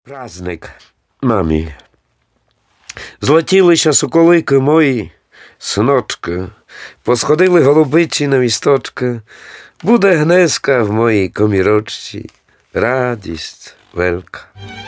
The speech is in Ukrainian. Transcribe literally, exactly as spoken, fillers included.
Праздник мамі. Злетілися соколики мої, синочка, посходили голубиці на місточка, буде гнезка в моїй комірочці, радість велика.